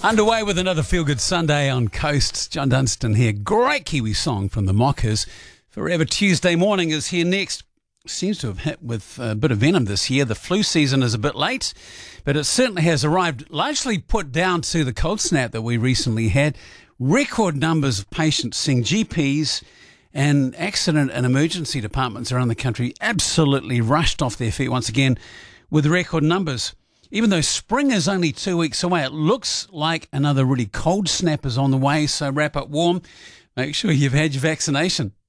Underway with another Feel Good Sunday on Coast. John Dunstan here. Great Kiwi song from the Mockers. Forever Tuesday Morning is here next. Seems to have hit with a bit of venom this year. The flu season is a bit late, but it certainly has arrived, largely put down to the cold snap that we recently had. Record numbers of patients seeing GPs and accident and emergency departments around the country absolutely rushed off their feet once again with record numbers. Even though spring is only 2 weeks away, it looks like another really cold snap is on the way, so wrap up warm. Make sure you've had your vaccination.